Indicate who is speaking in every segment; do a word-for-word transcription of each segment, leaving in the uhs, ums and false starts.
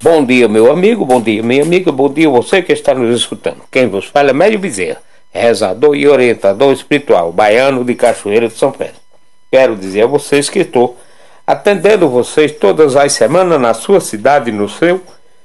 Speaker 1: Bom dia, meu amigo, bom dia, minha amiga, bom dia você que está nos escutando. Quem vos fala é Médio Bezerra, rezador e orientador espiritual, baiano de Cachoeira de São Pedro. Quero dizer a vocês que estou atendendo vocês todas as semanas na sua cidade, no seu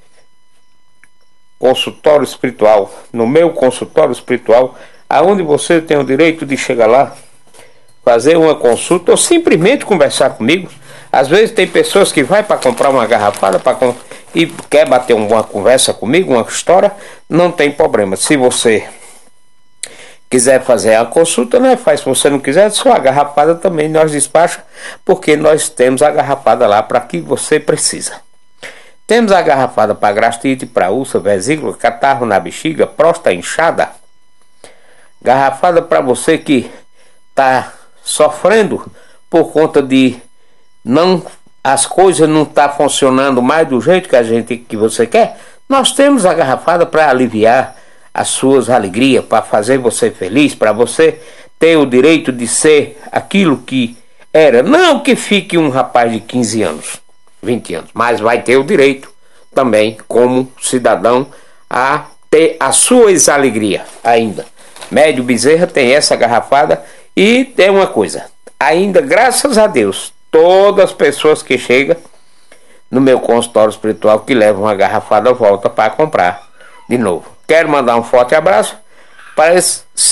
Speaker 1: consultório espiritual, no meu consultório espiritual, aonde você tem o direito de chegar lá, fazer uma consulta ou simplesmente conversar comigo. Às vezes tem pessoas que vai para comprar uma garrafada pra com... e quer bater uma conversa comigo, uma história, não tem problema. Se você quiser fazer a consulta, né, faz. Se você não quiser, só a garrafada também nós despacha, porque nós temos a garrafada lá para que você precisa. Temos a garrafada para gastrite, para úlcera, vesícula, catarro na bexiga, próstata inchada. Garrafada para você que está sofrendo por conta de não as coisas não tá funcionando mais do jeito que a gente que você quer. Nós temos a garrafada para aliviar as suas alegrias, para fazer você feliz, para você ter o direito de ser aquilo que era. Não que fique um rapaz de quinze anos, vinte anos, mas vai ter o direito também, como cidadão, a ter as suas alegrias ainda. Médio Bezerra tem essa garrafada. E tem uma coisa, ainda graças a Deus, todas as pessoas que chegam no meu consultório espiritual que levam uma garrafada volta para comprar de novo. Quero mandar um forte abraço para esse